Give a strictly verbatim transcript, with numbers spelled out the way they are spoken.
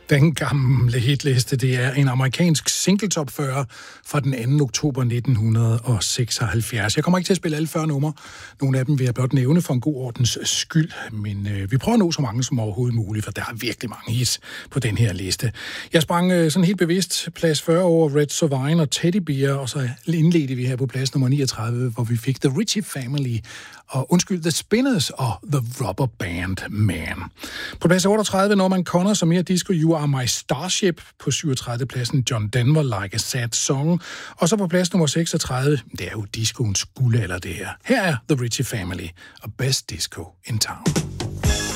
Den gamle hitliste, det er en amerikansk singletop fyrre fra den anden oktober nitten seksoghalvfjerds. Jeg kommer ikke til at spille alle fyrre numre. Nogle af dem vil jeg blot nævne for en god ordens skyld, men øh, vi prøver at nå så mange som overhovedet muligt, for der er virkelig mange hits på den her liste. Jeg sprang øh, sådan helt bevidst plads fyrre over Red Sovine og Teddy Bear, og så indledte vi her på plads nummer niogtredive, hvor vi fik The Ritchie Family, og undskyld, The Spinners og The Rubber Band Man. På plads otteogtredive, Norman Connors og mere disco, You Are My Starship. På syvogtredive pladsen, John Denver, Like a Sad Song. Og så på plads nummer seksogtredive, det er jo discoens guldalder det her. Her er The Ritchie Family og Best Disco in Town.